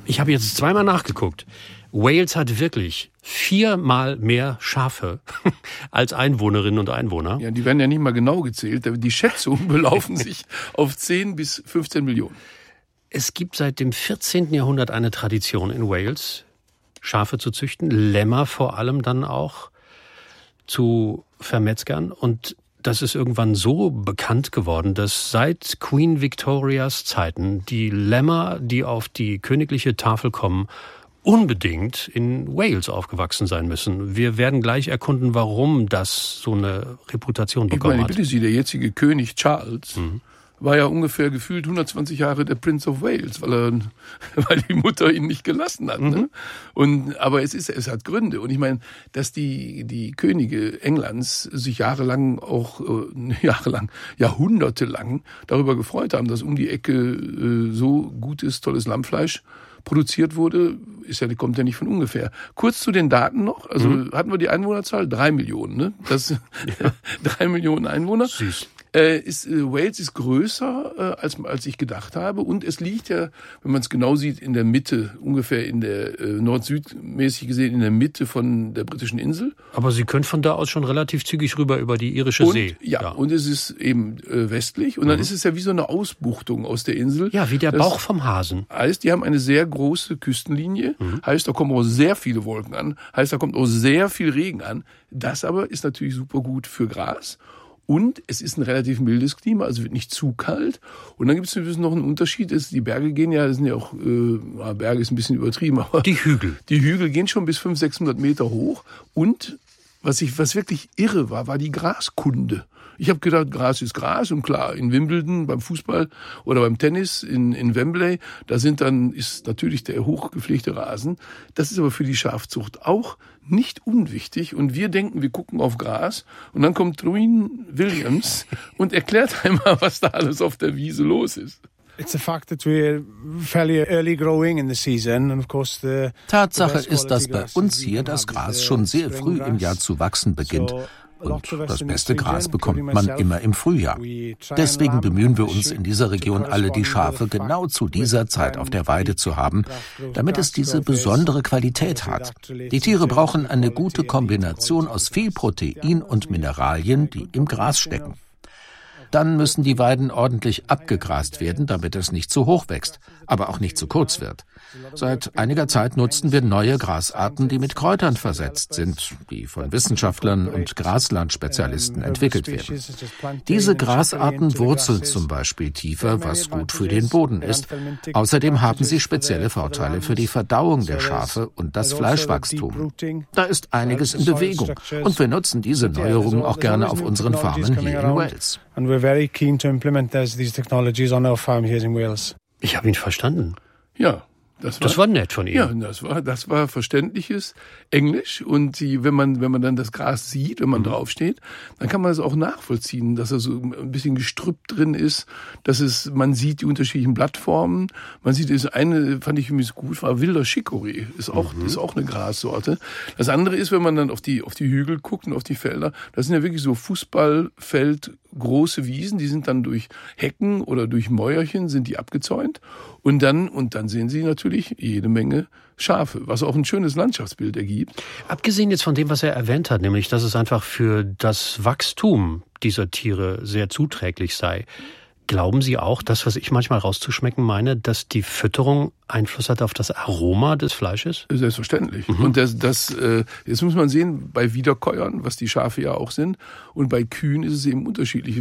Ich habe jetzt zweimal nachgeguckt. Wales hat wirklich 4-mal mehr Schafe als Einwohnerinnen und Einwohner. Ja, die werden ja nicht mal genau gezählt. Die Schätzungen belaufen sich auf 10 bis 15 Millionen. Es gibt seit dem 14. Jahrhundert eine Tradition in Wales, Schafe zu züchten, Lämmer vor allem dann auch zu vermetzgern. Und das ist irgendwann so bekannt geworden, dass seit Queen Victorias Zeiten die Lämmer, die auf die königliche Tafel kommen, unbedingt in Wales aufgewachsen sein müssen. Wir werden gleich erkunden, warum das so eine Reputation bekommen hat. Ich bitte Sie, der jetzige König Charles war ja ungefähr gefühlt 120 Jahre der Prince of Wales, weil die Mutter ihn nicht gelassen hat. Ne? Aber es hat Gründe. Und ich meine, dass die Könige Englands sich jahrhundertelang darüber gefreut haben, dass um die Ecke so gutes, tolles Lammfleisch produziert wurde, kommt ja nicht von ungefähr. Kurz zu den Daten noch. Also hatten wir die Einwohnerzahl? 3 Millionen. Ne? 3 Millionen Einwohner. Süß. Wales ist größer, als ich gedacht habe. Und es liegt ja, wenn man es genau sieht, in der Mitte, ungefähr in der nord-süd-mäßig gesehen, in der Mitte von der britischen Insel. Aber Sie können von da aus schon relativ zügig rüber über die irische See. Ja, und es ist eben westlich. Und dann ist es ja wie so eine Ausbuchtung aus der Insel. Ja, wie der Bauch vom Hasen. Heißt, die haben eine sehr große Küstenlinie. Heißt, da kommen auch sehr viele Wolken an. Heißt, da kommt auch sehr viel Regen an. Das aber ist natürlich super gut für Gras. Und es ist ein relativ mildes Klima, also wird nicht zu kalt. Und dann gibt es noch einen Unterschied. Die Berge gehen ja, das sind ja auch, Berge ist ein bisschen übertrieben, aber die Hügel. Die Hügel gehen schon bis 500-600 Meter hoch. Und was wirklich irre war die Graskunde. Ich habe gedacht, Gras ist Gras, und klar, in Wimbledon beim Fußball oder beim Tennis in Wembley, ist natürlich der hochgepflegte Rasen. Das ist aber für die Schafzucht auch nicht unwichtig. Und wir denken, wir gucken auf Gras, und dann kommt Rowan Williams und erklärt einmal, was da alles auf der Wiese los ist. Tatsache ist, dass bei uns hier das Gras schon sehr früh im Jahr zu wachsen beginnt. Und das beste Gras bekommt man immer im Frühjahr. Deswegen bemühen wir uns in dieser Region alle, die Schafe genau zu dieser Zeit auf der Weide zu haben, damit es diese besondere Qualität hat. Die Tiere brauchen eine gute Kombination aus viel Protein und Mineralien, die im Gras stecken. Dann müssen die Weiden ordentlich abgegrast werden, damit es nicht zu hoch wächst, aber auch nicht zu kurz wird. Seit einiger Zeit nutzen wir neue Grasarten, die mit Kräutern versetzt sind, die von Wissenschaftlern und Graslandspezialisten entwickelt werden. Diese Grasarten wurzeln zum Beispiel tiefer, was gut für den Boden ist. Außerdem haben sie spezielle Vorteile für die Verdauung der Schafe und das Fleischwachstum. Da ist einiges in Bewegung, und wir nutzen diese Neuerungen auch gerne auf unseren Farmen hier in Wales. And we're very keen to implement these technologies on our farm here in Wales. Ich habe ihn verstanden. Ja. Das war nett von Ihnen. Ja, das war verständliches Englisch, und wenn man dann das Gras sieht, wenn man draufsteht, dann kann man es auch nachvollziehen, dass da so ein bisschen Gestrüpp drin ist, man sieht die unterschiedlichen Blattformen, man sieht, das eine fand ich übrigens gut, war wilder Chicorée, ist auch eine Grassorte. Das andere ist, wenn man dann auf die Hügel guckt und auf die Felder, das sind ja wirklich so Fußballfeld große Wiesen, die sind dann durch Hecken oder durch Mäuerchen sind die abgezäunt, und dann sehen Sie natürlich jede Menge Schafe, was auch ein schönes Landschaftsbild ergibt. Abgesehen jetzt von dem, was er erwähnt hat, nämlich, dass es einfach für das Wachstum dieser Tiere sehr zuträglich sei. Glauben Sie auch, das, was ich manchmal rauszuschmecken meine, dass die Fütterung Einfluss hat auf das Aroma des Fleisches? Selbstverständlich. Und jetzt muss man sehen, bei Wiederkäuern, was die Schafe ja auch sind, und bei Kühen ist es eben unterschiedlich.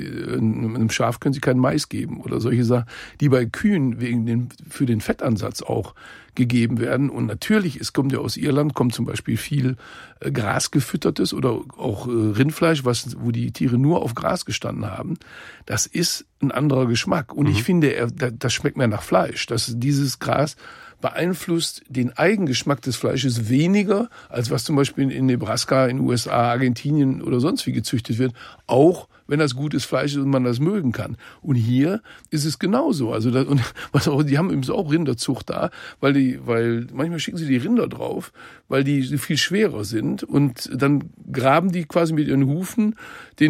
Einem Schaf können Sie keinen Mais geben oder solche Sachen, die bei Kühen für den Fettansatz auch gegeben werden. Und natürlich, es kommt ja aus Irland, kommt zum Beispiel viel grasgefüttertes oder auch Rindfleisch, wo die Tiere nur auf Gras gestanden haben. Das ist ein anderer Geschmack. Und ich finde, das schmeckt mehr nach Fleisch. Dieses Gras beeinflusst den Eigengeschmack des Fleisches weniger, als was zum Beispiel in Nebraska, in den USA, Argentinien oder sonst wie gezüchtet wird. Auch wenn das gutes Fleisch ist und man das mögen kann. Und hier ist es genauso. Also die haben eben auch Rinderzucht da, weil manchmal schicken sie die Rinder drauf, weil die viel schwerer sind, und dann graben die quasi mit ihren Hufen so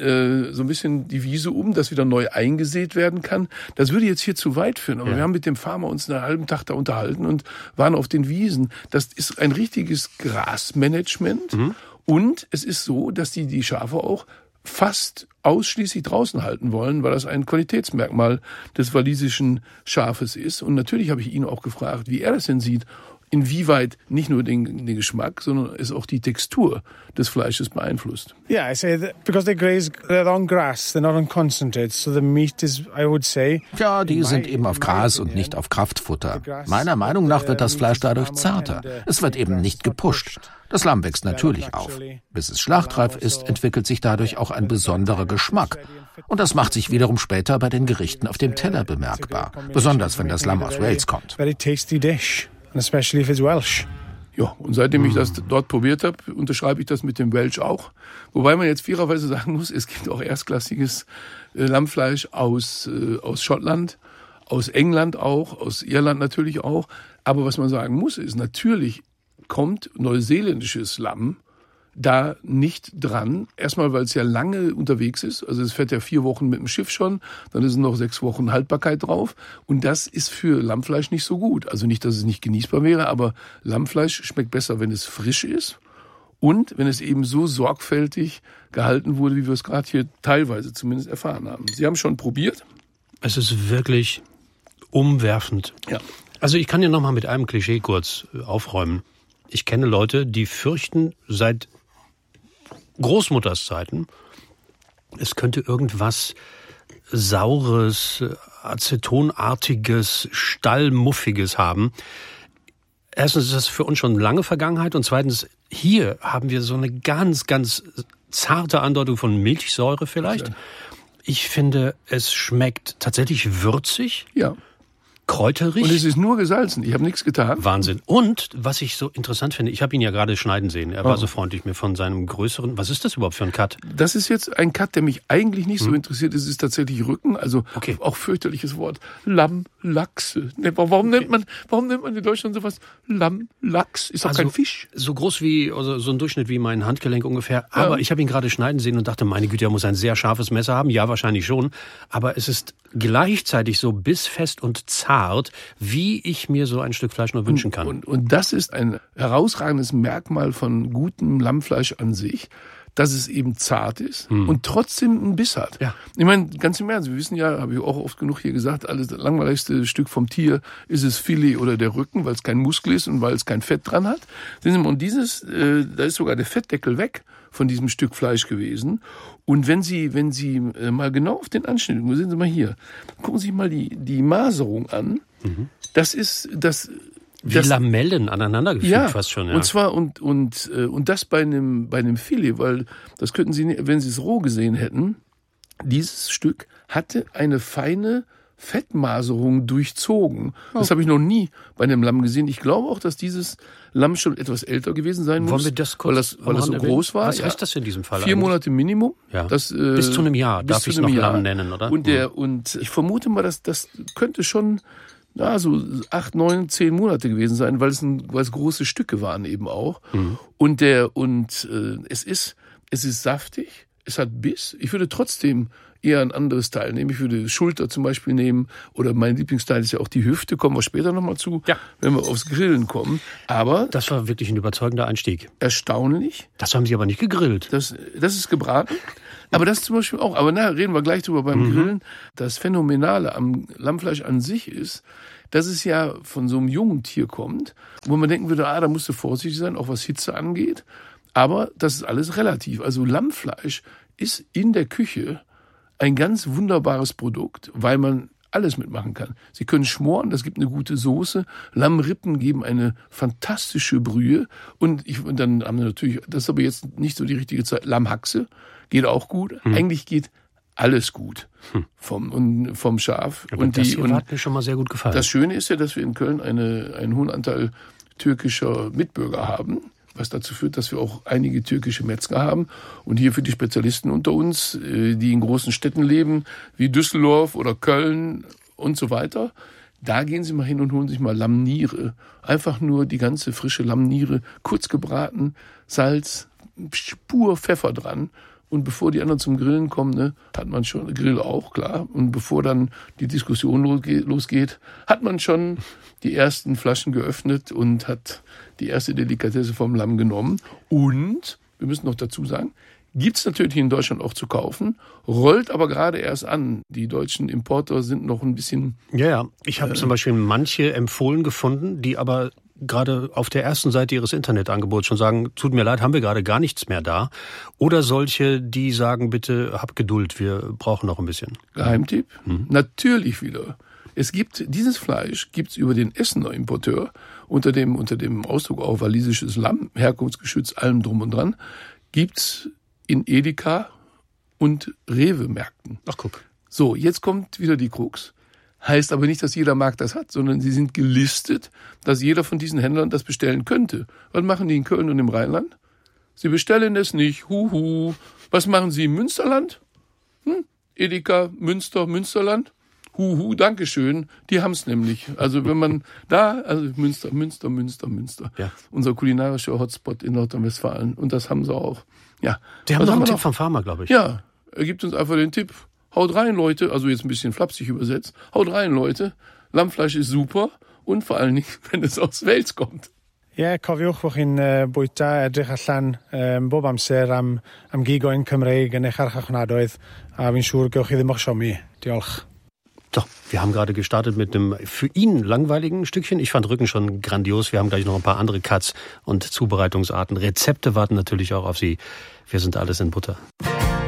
ein bisschen die Wiese um, dass wieder neu eingesät werden kann. Das würde jetzt hier zu weit führen, aber wir haben mit dem Farmer uns einen halben Tag da unterhalten. gehalten und waren auf den Wiesen. Das ist ein richtiges Grasmanagement. Und es ist so, dass die Schafe auch fast ausschließlich draußen halten wollen, weil das ein Qualitätsmerkmal des walisischen Schafes ist. Und natürlich habe ich ihn auch gefragt, wie er das denn sieht, inwieweit nicht nur den Geschmack, sondern es auch die Textur des Fleisches beeinflusst. Yeah, I say that because they're on grass, they're not on concentrate, so the meat is, I would say. Ja, die sind eben auf Gras und nicht auf Kraftfutter. Meiner Meinung nach wird das Fleisch dadurch zarter. Es wird eben nicht gepusht. Das Lamm wächst natürlich auf. Bis es schlachtreif ist, entwickelt sich dadurch auch ein besonderer Geschmack. Und das macht sich wiederum später bei den Gerichten auf dem Teller bemerkbar. Besonders wenn das Lamm aus Wales kommt. Very tasty dish. Especially if it's Welsh. Ja, und seitdem ich das dort probiert habe, unterschreibe ich das mit dem Welsh auch. Wobei man jetzt fairerweise sagen muss, es gibt auch erstklassiges Lammfleisch aus Schottland, aus England auch, aus Irland natürlich auch. Aber was man sagen muss, ist, natürlich kommt neuseeländisches Lamm da nicht dran. Erstmal, weil es ja lange unterwegs ist. Also es fährt ja 4 Wochen mit dem Schiff schon. Dann ist noch 6 Wochen Haltbarkeit drauf. Und das ist für Lammfleisch nicht so gut. Also nicht, dass es nicht genießbar wäre, aber Lammfleisch schmeckt besser, wenn es frisch ist. Und wenn es eben so sorgfältig gehalten wurde, wie wir es gerade hier teilweise zumindest erfahren haben. Sie haben schon probiert? Es ist wirklich umwerfend. Ja. Also ich kann ja noch mal mit einem Klischee kurz aufräumen. Ich kenne Leute, die fürchten seit Großmutterszeiten, es könnte irgendwas Saures, Acetonartiges, Stallmuffiges haben. Erstens ist das für uns schon lange Vergangenheit und zweitens, hier haben wir so eine ganz, ganz zarte Andeutung von Milchsäure vielleicht. Ja. Ich finde, es schmeckt tatsächlich würzig. Ja. Kräuterig. Und es ist nur gesalzen. Ich habe nichts getan. Wahnsinn. Und was ich so interessant finde, ich habe ihn ja gerade schneiden sehen. Er war so freundlich mir von seinem größeren... Was ist das überhaupt für ein Cut? Das ist jetzt ein Cut, der mich eigentlich nicht so interessiert. Es ist tatsächlich Rücken. Also auch fürchterliches Wort. Lammlachse. Warum nennt man in Deutschland sowas? Lammlachs. Ist doch kein Fisch. So groß wie, also so ein Durchschnitt wie mein Handgelenk ungefähr. Aber ich habe ihn gerade schneiden sehen und dachte, meine Güte, er muss ein sehr scharfes Messer haben. Ja, wahrscheinlich schon. Aber es ist gleichzeitig so bissfest und zart, wie ich mir so ein Stück Fleisch nur wünschen kann. Und das ist ein herausragendes Merkmal von gutem Lammfleisch an sich, dass es eben zart ist und trotzdem einen Biss hat. Ja. Ich meine, ganz im Ernst, wir wissen ja, habe ich auch oft genug hier gesagt, das langweiligste Stück vom Tier ist das Filet oder der Rücken, weil es kein Muskel ist und weil es kein Fett dran hat. Und da ist sogar der Fettdeckel weg von diesem Stück Fleisch gewesen. Und wenn Sie mal genau auf den Anschnitt, sehen Sie mal hier, gucken Sie sich mal die Maserung an. Das ist das wie Lamellen aneinander gefügt fast schon. Ja. Und zwar und das bei einem Filet, weil das könnten Sie, wenn Sie es roh gesehen hätten, dieses Stück hatte eine feine Fettmaserung durchzogen. Das habe ich noch nie bei einem Lamm gesehen. Ich glaube auch, dass dieses Lamm schon etwas älter gewesen sein muss. Wollen wir das kurz weil es so groß war. Was heißt das in diesem Fall 4 Monate Minimum. Ja. Bis zu einem Jahr darf ich es noch Lamm nennen, oder? Und ich vermute mal, dass das könnte schon so 8, 9, 10 Monate gewesen sein, weil es große Stücke waren eben auch. Und es ist saftig, es hat Biss. Ich würde trotzdem eher ein anderes Teil nehmen. Ich würde Schulter zum Beispiel nehmen oder mein Lieblingsteil ist ja auch die Hüfte, kommen wir später nochmal zu, wenn wir aufs Grillen kommen. Aber das war wirklich ein überzeugender Einstieg. Erstaunlich. Das haben Sie aber nicht gegrillt. Das ist gebraten. Aber das zum Beispiel auch. Aber reden wir gleich drüber beim Grillen. Das Phänomenale am Lammfleisch an sich ist, dass es ja von so einem jungen Tier kommt, wo man denken würde, da musst du vorsichtig sein, auch was Hitze angeht. Aber das ist alles relativ. Also Lammfleisch ist in der Küche ein ganz wunderbares Produkt, weil man alles mitmachen kann. Sie können schmoren, das gibt eine gute Soße. Lammrippen geben eine fantastische Brühe. Und dann haben wir natürlich, das ist aber jetzt nicht so die richtige Zeit, Lammhaxe geht auch gut. Eigentlich geht alles gut vom Schaf. Aber das hat mir schon mal sehr gut gefallen. Das Schöne ist ja, dass wir in Köln einen hohen Anteil türkischer Mitbürger haben, was dazu führt, dass wir auch einige türkische Metzger haben. Und hier für die Spezialisten unter uns, die in großen Städten leben, wie Düsseldorf oder Köln und so weiter, da gehen Sie mal hin und holen sich mal Lammniere. Einfach nur die ganze frische Lammniere, kurz gebraten, Salz, Spur Pfeffer dran. Und bevor die anderen zum Grillen kommen, ne, hat man schon, Grill auch, klar. Und bevor dann die Diskussion losgeht, hat man schon die ersten Flaschen geöffnet und hat die erste Delikatesse vom Lamm genommen. Und, wir müssen noch dazu sagen, gibt's natürlich in Deutschland auch zu kaufen, rollt aber gerade erst an. Die deutschen Importer sind noch ein bisschen... Ja. Ich habe zum Beispiel manche empfohlen gefunden, die aber gerade auf der ersten Seite ihres Internetangebots schon sagen, tut mir leid, haben wir gerade gar nichts mehr da. Oder solche, die sagen, bitte hab Geduld, wir brauchen noch ein bisschen. Geheimtipp? Natürlich wieder. Dieses Fleisch gibt's über den Essener Importeur, unter dem Ausdruck auch walisisches Lamm, herkunftsgeschützt, allem drum und dran, gibt's in Edeka und Rewe-Märkten. Ach, guck. So, jetzt kommt wieder die Krux. Heißt aber nicht, dass jeder Markt das hat, sondern sie sind gelistet, dass jeder von diesen Händlern das bestellen könnte. Was machen die in Köln und im Rheinland? Sie bestellen es nicht. Huhu. Was machen sie im Münsterland? Edeka, Münsterland. Huhu, Dankeschön. Die haben's nämlich. Also wenn man Münster. Ja. Unser kulinarischer Hotspot in Nordrhein-Westfalen. Und das haben sie auch. Ja. Die haben noch einen Tipp vom Farmer, glaube ich. Ja, er gibt uns einfach den Tipp. Haut rein, Leute, also jetzt ein bisschen flapsig übersetzt. Haut rein, Leute. Lammfleisch ist super und vor allen Dingen, wenn es aus Wales kommt. Ie, cofiwch bod chi'n bwyta edrych allan bob amser am gigoen Cymreig yn eich archachnadoedd a fi'n siŵr gewch chi ddim o'ch siomi. Diolch. So, wir haben gerade gestartet mit einem für ihn langweiligen Stückchen. Ich fand Rücken schon grandios. Wir haben gleich noch ein paar andere Cuts und Zubereitungsarten. Rezepte warten natürlich auch auf Sie. Wir sind alles in Butter.